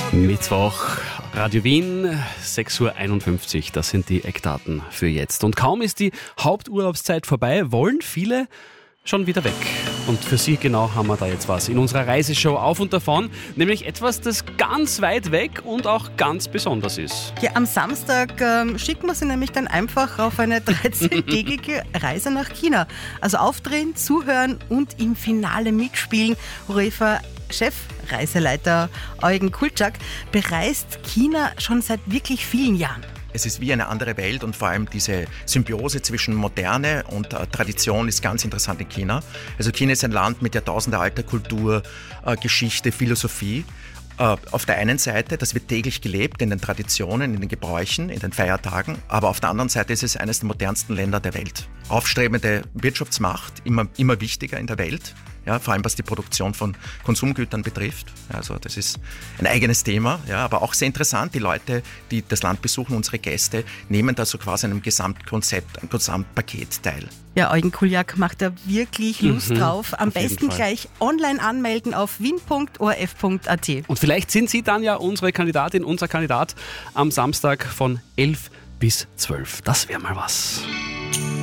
Mittwoch, Radio Wien, 6.51 Uhr, das sind die Eckdaten für jetzt. Und kaum ist die Haupturlaubszeit vorbei, wollen viele schon wieder weg. Und für Sie genau haben wir da jetzt was in unserer Reiseshow Auf und Davon, nämlich etwas, das ganz weit weg und auch ganz besonders ist. Ja, am Samstag schicken wir Sie nämlich dann einfach auf eine 13-tägige Reise nach China. Also aufdrehen, zuhören und im Finale mitspielen. UEFA Chefreiseleiter Eugen Kulczak bereist China schon seit wirklich vielen Jahren. Es ist wie eine andere Welt und vor allem diese Symbiose zwischen Moderne und Tradition ist ganz interessant in China. Also China ist ein Land mit jahrtausendealter Kultur, Geschichte, Philosophie. Auf der einen Seite, das wird täglich gelebt in den Traditionen, in den Gebräuchen, in den Feiertagen, aber auf der anderen Seite ist es eines der modernsten Länder der Welt. Aufstrebende Wirtschaftsmacht, immer wichtiger in der Welt, ja, vor allem was die Produktion von Konsumgütern betrifft. Also das ist ein eigenes Thema, ja, aber auch sehr interessant. Die Leute, die das Land besuchen, unsere Gäste, nehmen da so quasi an einem Gesamtkonzept, ein Gesamtpaket teil. Ja, Eugen Kulczak macht da wirklich Lust drauf. Am besten gleich online anmelden auf wien.orf.at. Und vielleicht sind Sie dann ja unsere Kandidatin, unser Kandidat am Samstag von 11 bis 12. Das wäre mal was.